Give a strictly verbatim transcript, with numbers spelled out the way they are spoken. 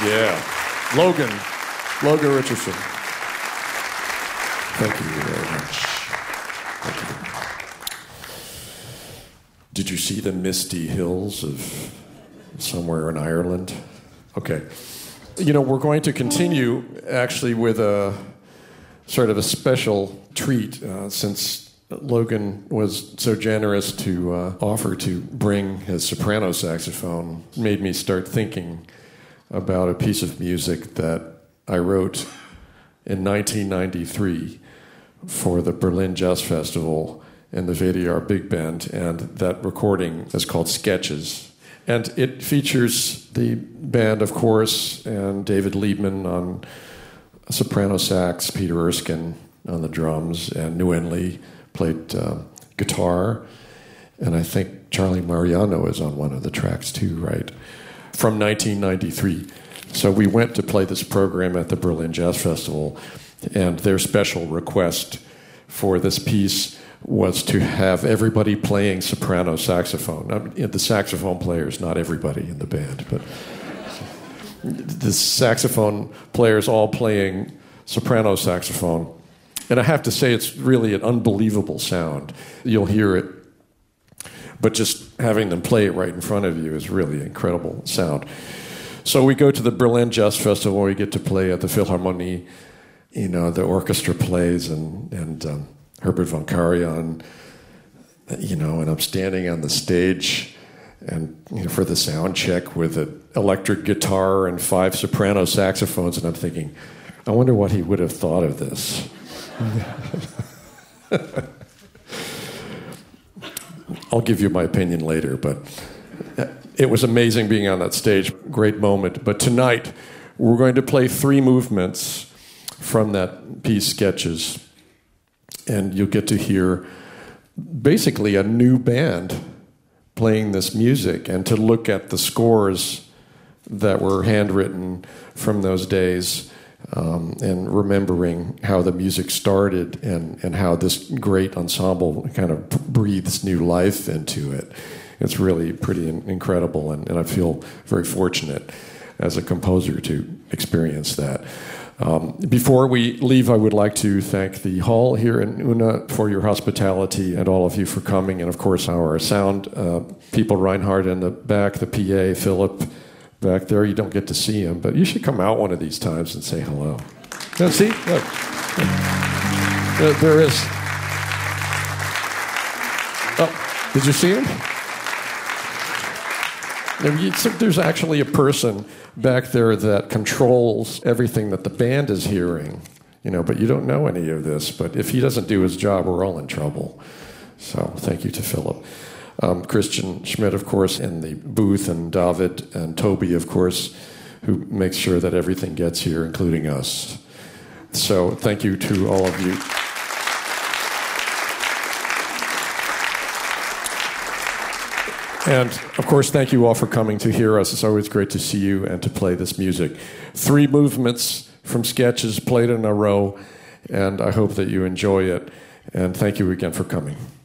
Yeah. Logan. Logan Richardson. Thank you very much. Thank you. Did you see the misty hills of somewhere in Ireland? Okay. You know, we're going to continue actually with a sort of a special treat uh, since Logan was so generous to uh, offer to bring his soprano saxophone. Made me start thinking about a piece of music that I wrote in nineteen ninety-three for the Berlin Jazz Festival and the V D R Big Band, and that recording is called Sketches. And it features the band, of course, and David Liebman on soprano sax, Peter Erskine on the drums, and Nguyen Lee played uh, guitar, and I think Charlie Mariano is on one of the tracks too, right? From nineteen ninety-three. So we went to play this program at the Berlin Jazz Festival, and their special request for this piece was to have everybody playing soprano saxophone. I mean, the saxophone players, not everybody in the band, but the saxophone players all playing soprano saxophone. And I have to say, it's really an unbelievable sound. You'll hear it, but just having them play it right in front of you is really an incredible sound. So we go to the Berlin Jazz Festival, we get to play at the Philharmonie. You know, the orchestra plays, and, and um, Herbert von Karajan, you know, and I'm standing on the stage and you know, for the sound check with an electric guitar and five soprano saxophones, and I'm thinking, I wonder what he would have thought of this. I'll give you my opinion later, but it was amazing being on that stage. Great moment. But tonight, we're going to play three movements from that piece, Sketches, and you'll get to hear basically a new band playing this music, and to look at the scores that were handwritten from those days, um, and remembering how the music started and, and how this great ensemble kind of breathes new life into it. It's really pretty incredible, and, and I feel very fortunate as a composer to experience that. Um, before we leave, I would like to thank the hall here in Una for your hospitality, and all of you for coming, and of course our sound uh, people, Reinhard in the back, the P A, Philip back there. You don't get to see him, but you should come out one of these times and say hello. Now, see? Look. There, there is... Oh, did you see him? There's actually a person back there that controls everything that the band is hearing, you know, but you don't know any of this. But if he doesn't do his job, we're all in trouble. So thank you to Philip. Um, Christian Schmidt, of course, in the booth, and David and Toby, of course, who makes sure that everything gets here, including us. So thank you to all of you. And, of course, thank you all for coming to hear us. It's always great to see you and to play this music. Three movements from Sketches played in a row, and I hope that you enjoy it. And thank you again for coming.